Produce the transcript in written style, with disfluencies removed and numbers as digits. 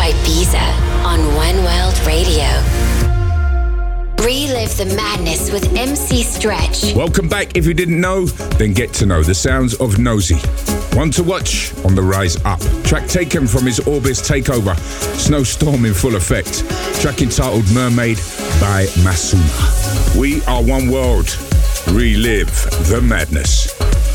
Ibiza on One World Radio. Relive the madness with MC Stretch. Welcome back. If you didn't know, then get to know the sounds of Nosy. One to watch on the rise up. Track taken from his Orbis takeover, Snowstorm in full effect. Track entitled Mermaid by Masuma. We are One World. Relive the madness.